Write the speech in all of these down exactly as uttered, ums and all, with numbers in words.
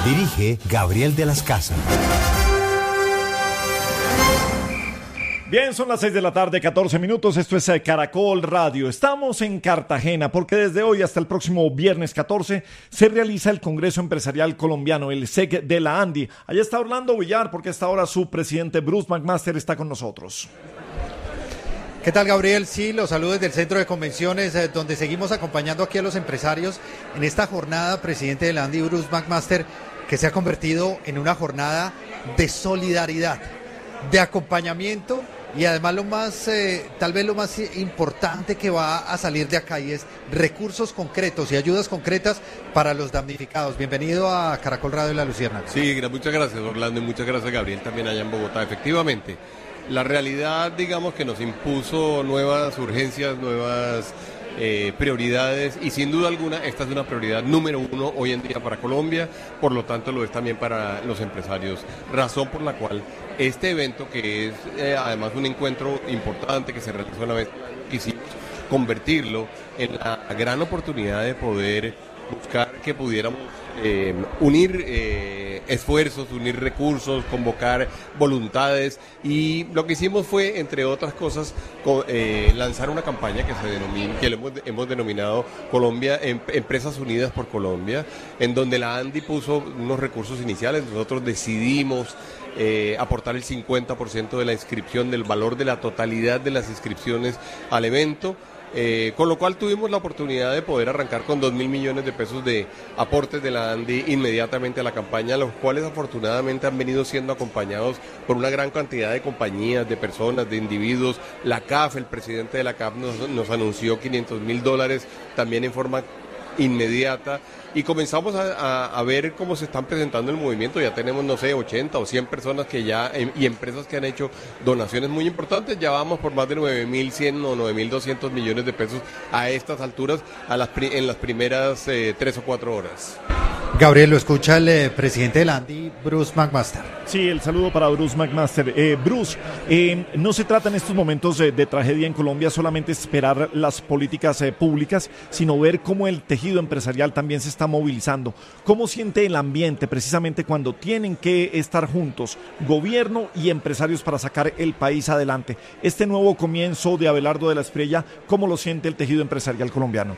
Dirige Gabriel de las Casas. Bien, son las seis de la tarde, catorce minutos, esto es Caracol Radio. Estamos en Cartagena porque desde hoy hasta el próximo viernes catorce se realiza el Congreso Empresarial Colombiano, el S E C de la ANDI. Allá está Orlando Villar porque hasta ahora su presidente Bruce McMaster está con nosotros. ¿Qué tal, Gabriel? Sí, los saludos del Centro de Convenciones, eh, donde seguimos acompañando aquí a los empresarios en esta jornada, presidente de la ANDI, Bruce McMaster, que se ha convertido en una jornada de solidaridad, de acompañamiento y además lo más, eh, tal vez lo más importante que va a salir de acá y es recursos concretos y ayudas concretas para los damnificados. Bienvenido a Caracol Radio La Luciérnaga. Sí, muchas gracias, Orlando, y muchas gracias, Gabriel, también allá en Bogotá. Efectivamente, la realidad, digamos, que nos impuso nuevas urgencias, nuevas eh, prioridades, y sin duda alguna esta es una prioridad número uno hoy en día para Colombia, por lo tanto lo es también para los empresarios, razón por la cual este evento, que es eh, además un encuentro importante que se realizó una vez, quisimos convertirlo en la gran oportunidad de poder buscar que pudiéramos eh, unir eh, esfuerzos, unir recursos, convocar voluntades, y lo que hicimos fue, entre otras cosas, co- eh, lanzar una campaña que se denomina, que lo hemos, hemos denominado Colombia em, Empresas Unidas por Colombia, en donde la ANDI puso unos recursos iniciales. Nosotros decidimos Eh, aportar el cincuenta por ciento de la inscripción, del valor de la totalidad de las inscripciones al evento, eh, con lo cual tuvimos la oportunidad de poder arrancar con dos mil millones de pesos de aportes de la ANDI inmediatamente a la campaña, los cuales afortunadamente han venido siendo acompañados por una gran cantidad de compañías, de personas, de individuos. La C A F, el presidente de la C A F nos, nos anunció quinientos mil dólares también en forma inmediata, y comenzamos a, a, a ver cómo se están presentando el movimiento. Ya tenemos, no sé, ochenta o cien personas que ya, y empresas que han hecho donaciones muy importantes. Ya vamos por más de nueve mil cien o nueve mil doscientos millones de pesos a estas alturas, a las, en las primeras eh, tres o cuatro horas. Gabriel, lo escucha el eh, presidente de la ANDI, Bruce McMaster. Sí, el saludo para Bruce McMaster. Eh, Bruce, eh, no se trata en estos momentos de, de tragedia en Colombia solamente esperar las políticas eh, públicas, sino ver cómo el tejido empresarial también se está movilizando. ¿Cómo siente el ambiente precisamente cuando tienen que estar juntos gobierno y empresarios para sacar el país adelante? Este nuevo comienzo de Abelardo de la Espriella, ¿cómo lo siente el tejido empresarial colombiano?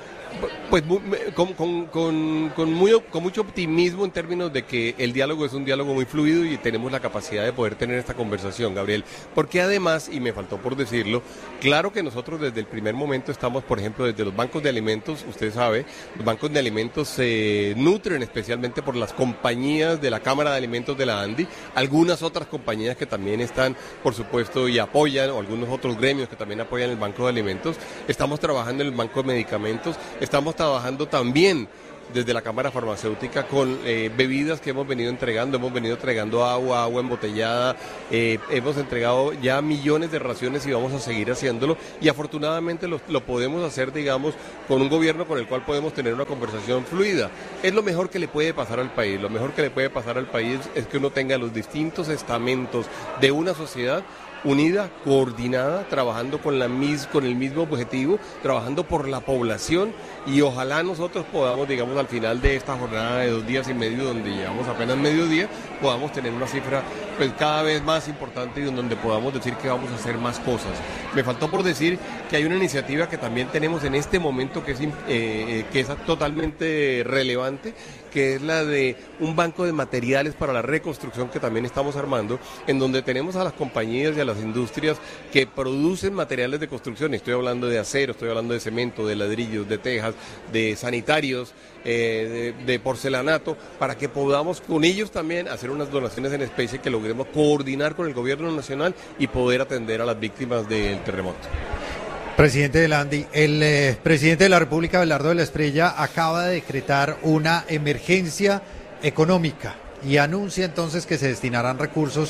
Pues con, con, con, con, muy, con mucho optimismo en términos de que el diálogo es un diálogo muy fluido y tenemos la capacidad de poder tener esta conversación, Gabriel, porque además, y me faltó por decirlo, claro que nosotros desde el primer momento estamos, por ejemplo, desde los bancos de alimentos. Usted sabe, los bancos de alimentos se nutren especialmente por las compañías de la Cámara de Alimentos de la ANDI, algunas otras compañías que también están, por supuesto, y apoyan, o algunos otros gremios que también apoyan el Banco de Alimentos. Estamos trabajando en el Banco de Medicamentos, estamos trabajando también desde la Cámara Farmacéutica con eh, bebidas que hemos venido entregando, hemos venido entregando agua, agua embotellada, eh, hemos entregado ya millones de raciones y vamos a seguir haciéndolo, y afortunadamente lo, lo podemos hacer, digamos, con un gobierno con el cual podemos tener una conversación fluida. Es lo mejor que le puede pasar al país, lo mejor que le puede pasar al país es que uno tenga los distintos estamentos de una sociedad unida, coordinada, trabajando con, la mis, con el mismo objetivo, trabajando por la población, y ojalá nosotros podamos, digamos, al final de esta jornada de dos días y medio, donde llevamos apenas mediodía, podamos tener una cifra pues cada vez más importante y donde podamos decir que vamos a hacer más cosas. Me faltó por decir que hay una iniciativa que también tenemos en este momento que es, eh, que es totalmente relevante, que es la de un banco de materiales para la reconstrucción que también estamos armando, en donde tenemos a las compañías y a las industrias que producen materiales de construcción. Estoy hablando de acero, estoy hablando de cemento, de ladrillos, de tejas, de sanitarios, eh, de, de porcelanato, para que podamos con ellos también hacer unas donaciones en especie, que logremos coordinar con el gobierno nacional y poder atender a las víctimas del terremoto. Presidente de la ANDI, el eh, presidente de la República, Abelardo de la Espriella, acaba de decretar una emergencia económica y anuncia entonces que se destinarán recursos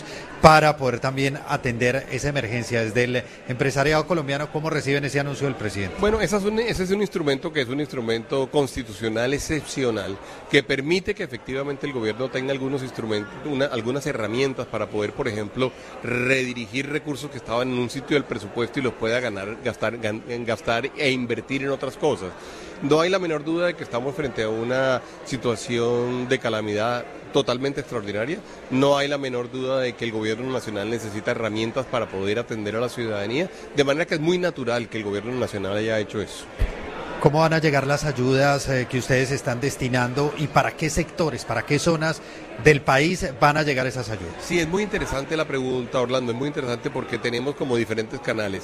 para poder también atender esa emergencia. Desde el empresariado colombiano, ¿cómo reciben ese anuncio del presidente? Bueno, ese es, un, ese es un instrumento que es un instrumento constitucional excepcional que permite que efectivamente el gobierno tenga algunos instrumentos, una, algunas herramientas para poder, por ejemplo, redirigir recursos que estaban en un sitio del presupuesto y los pueda ganar, gastar, gan, gastar e invertir en otras cosas. No hay la menor duda de que estamos frente a una situación de calamidad totalmente extraordinaria. No hay la menor duda de que el gobierno nacional necesita herramientas para poder atender a la ciudadanía, de manera que es muy natural que el gobierno nacional haya hecho eso. ¿Cómo van a llegar las ayudas eh, que ustedes están destinando y para qué sectores, para qué zonas del país van a llegar esas ayudas? Sí, es muy interesante la pregunta, Orlando, es muy interesante porque tenemos como diferentes canales.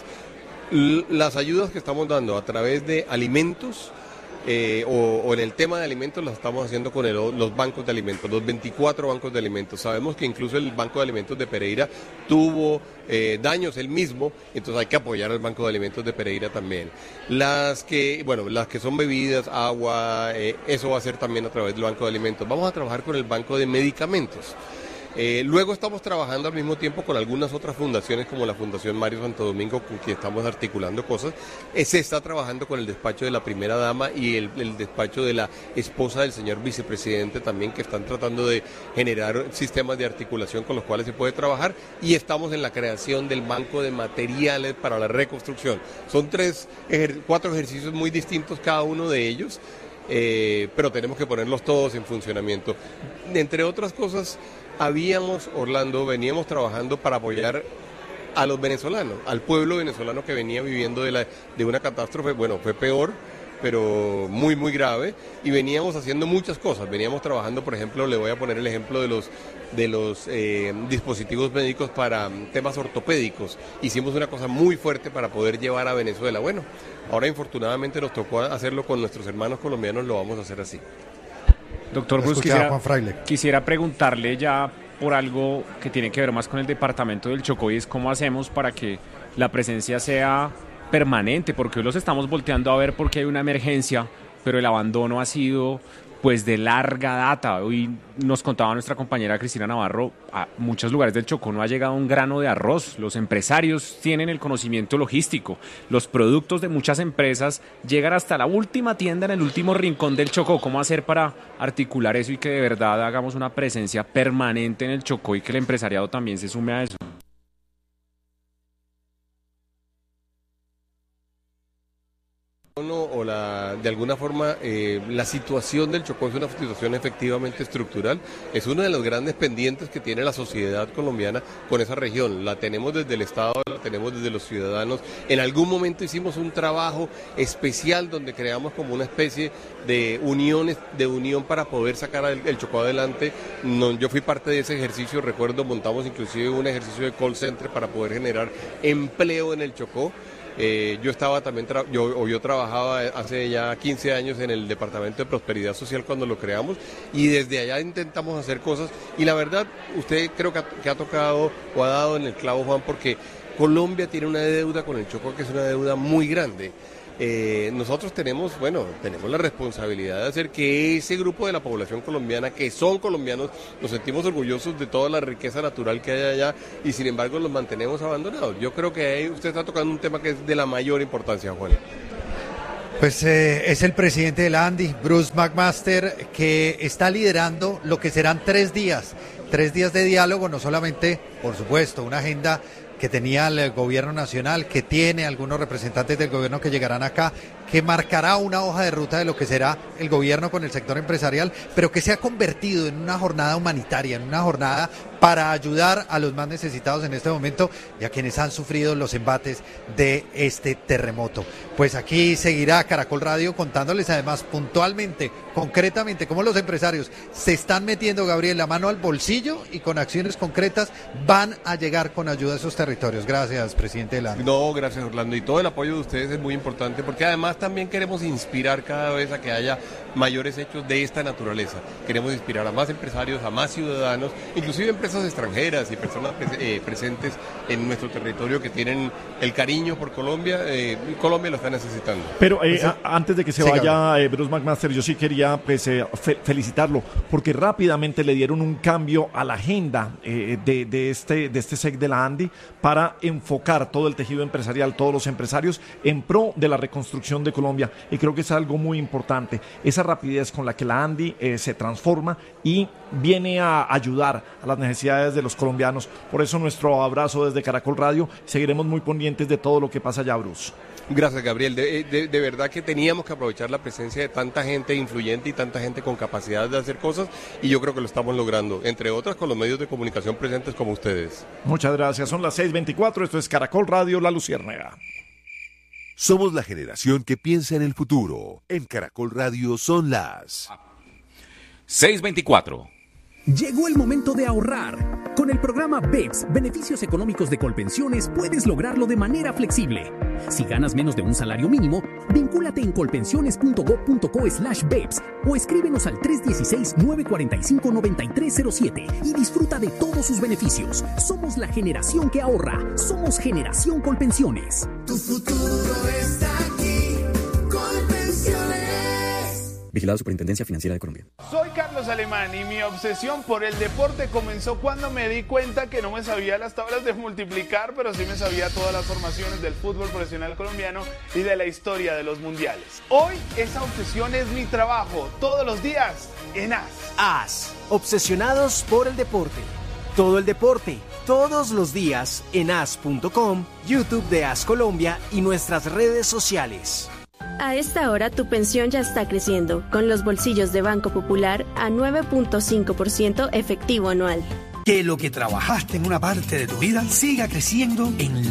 L- las ayudas que estamos dando a través de alimentos, Eh, o, o en el tema de alimentos lo estamos haciendo con el, los bancos de alimentos, los veinticuatro bancos de alimentos. Sabemos que incluso el Banco de Alimentos de Pereira tuvo eh, daños él mismo, entonces hay que apoyar al Banco de Alimentos de Pereira también. Las que, bueno, las que son bebidas, agua, eh, eso va a ser también a través del Banco de Alimentos. Vamos a trabajar con el Banco de Medicamentos. Eh, luego estamos trabajando al mismo tiempo con algunas otras fundaciones como la Fundación Mario Santo Domingo, con quien estamos articulando cosas. Eh, se está trabajando con el despacho de la primera dama y el, el despacho de la esposa del señor vicepresidente también, que están tratando de generar sistemas de articulación con los cuales se puede trabajar, y estamos en la creación del banco de materiales para la reconstrucción. Son tres, ejer- cuatro ejercicios muy distintos cada uno de ellos. Eh, pero tenemos que ponerlos todos en funcionamiento. Entre otras cosas, habíamos, Orlando, veníamos trabajando para apoyar a los venezolanos, al pueblo venezolano que venía viviendo de, la, de una catástrofe, bueno, fue peor, pero muy, muy grave, y veníamos haciendo muchas cosas. Veníamos trabajando, por ejemplo, le voy a poner el ejemplo de los, de los eh, dispositivos médicos para temas ortopédicos. Hicimos una cosa muy fuerte para poder llevar a Venezuela. Bueno, ahora infortunadamente nos tocó hacerlo con nuestros hermanos colombianos, lo vamos a hacer así. Doctor Bruce, quisiera, quisiera preguntarle ya por algo que tiene que ver más con el departamento del Chocó, y es cómo hacemos para que la presencia sea permanente, porque hoy los estamos volteando a ver porque hay una emergencia, pero el abandono ha sido pues de larga data. Hoy nos contaba nuestra compañera Cristina Navarro, a muchos lugares del Chocó no ha llegado un grano de arroz. Los empresarios tienen el conocimiento logístico, los productos de muchas empresas llegan hasta la última tienda en el último rincón del Chocó. ¿Cómo hacer para articular eso y que de verdad hagamos una presencia permanente en el Chocó y que el empresariado también se sume a eso? O la, de alguna forma eh, la situación del Chocó es una situación efectivamente estructural, es uno de los grandes pendientes que tiene la sociedad colombiana con esa región. La tenemos desde el Estado, la tenemos desde los ciudadanos. En algún momento hicimos un trabajo especial donde creamos como una especie de uniones, de unión para poder sacar el, el Chocó adelante. No, yo fui parte de ese ejercicio, recuerdo, montamos inclusive un ejercicio de call center para poder generar empleo en el Chocó. Eh, yo estaba también, tra- yo, o yo trabajaba hace ya quince años en el Departamento de Prosperidad Social cuando lo creamos, y desde allá intentamos hacer cosas, y la verdad, usted creo que ha, que ha tocado o ha dado en el clavo, Juan, porque Colombia tiene una deuda con el Chocó que es una deuda muy grande. Eh, nosotros tenemos, bueno, tenemos la responsabilidad de hacer que ese grupo de la población colombiana, que son colombianos, nos sentimos orgullosos de toda la riqueza natural que hay allá, y sin embargo los mantenemos abandonados. Yo creo que ahí usted está tocando un tema que es de la mayor importancia, Juan. Pues eh, es el presidente de la ANDI, Bruce McMaster, que está liderando lo que serán tres días, tres días de diálogo, no solamente, por supuesto, una agenda que tenía el gobierno nacional, que tiene algunos representantes del gobierno que llegarán acá, que marcará una hoja de ruta de lo que será el gobierno con el sector empresarial, pero que se ha convertido en una jornada humanitaria, en una jornada para ayudar a los más necesitados en este momento y a quienes han sufrido los embates de este terremoto. Pues aquí seguirá Caracol Radio contándoles además puntualmente, concretamente, cómo los empresarios se están metiendo, Gabriel, la mano al bolsillo y con acciones concretas van a llegar con ayuda a esos territorios. Gracias, presidente de la ANDI. No, gracias, Orlando. Y todo el apoyo de ustedes es muy importante, porque además también queremos inspirar cada vez a que haya mayores hechos de esta naturaleza. Queremos inspirar a más empresarios, a más ciudadanos, inclusive empresarios empresas extranjeras y personas eh, presentes en nuestro territorio que tienen el cariño por Colombia, eh, Colombia lo está necesitando. Pero eh, a, antes de que se sí, vaya eh, Bruce McMaster, yo sí quería pues eh, fe, felicitarlo, porque rápidamente le dieron un cambio a la agenda eh, de, de este de este S E C de la ANDI para enfocar todo el tejido empresarial, todos los empresarios en pro de la reconstrucción de Colombia, y creo que es algo muy importante, esa rapidez con la que la ANDI eh, se transforma y viene a ayudar a las necesidades de los colombianos. Por eso nuestro abrazo desde Caracol Radio, seguiremos muy pendientes de todo lo que pasa allá, Bruce. Gracias, Gabriel. De, de, de verdad que teníamos que aprovechar la presencia de tanta gente influyente y tanta gente con capacidad de hacer cosas, y yo creo que lo estamos logrando, entre otras con los medios de comunicación presentes como ustedes. Muchas gracias. Son las seis veinticuatro, esto es Caracol Radio, La Luciérnaga. Somos la generación que piensa en el futuro. En Caracol Radio son las seis veinticuatro. Llegó el momento de ahorrar. Con el programa B E P S, Beneficios Económicos de Colpensiones, puedes lograrlo de manera flexible. Si ganas menos de un salario mínimo, vincúlate en colpensiones.gov.co slash BEPS o escríbenos al tres uno seis, nueve cuatro cinco, nueve tres cero siete y disfruta de todos sus beneficios. Somos la generación que ahorra. Somos Generación Colpensiones. Tu futuro está aquí. Colpensiones. Vigilado Superintendencia Financiera de Colombia. Soy Carlos Alemán y mi obsesión por el deporte comenzó cuando me di cuenta que no me sabía las tablas de multiplicar, pero sí me sabía todas las formaciones del fútbol profesional colombiano y de la historia de los mundiales. Hoy esa obsesión es mi trabajo, todos los días en A S. A S, obsesionados por el deporte. Todo el deporte, todos los días en A S punto com, YouTube de A S Colombia y nuestras redes sociales. A esta hora tu pensión ya está creciendo, con los bolsillos de Banco Popular a nueve punto cinco por ciento efectivo anual. Que lo que trabajaste en una parte de tu vida siga creciendo en la